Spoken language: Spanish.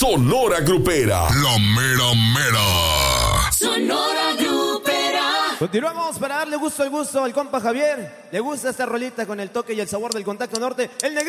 Sonora Grupera. La mera mera. Sonora Grupera. Continuamos para darle gusto al compa Javier. Le gusta esta rolita con el toque y el sabor del Contacto Norte. El Negrito.